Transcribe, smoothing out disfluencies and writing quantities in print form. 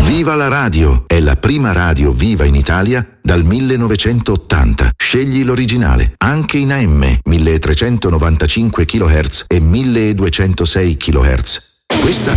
Viva la radio! È la prima radio viva in Italia dal 1980. Scegli l'originale, anche in AM, 1395 kHz e 1206 kHz. Questa